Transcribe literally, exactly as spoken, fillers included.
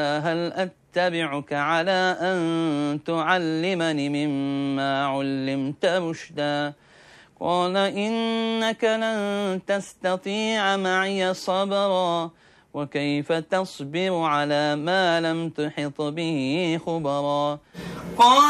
هل أتبعك على أن تعلمني مما علمت رشدا قال إنك لن تستطيع معي صبرا وكيف تصبر على ما لم تحط به خبرا قال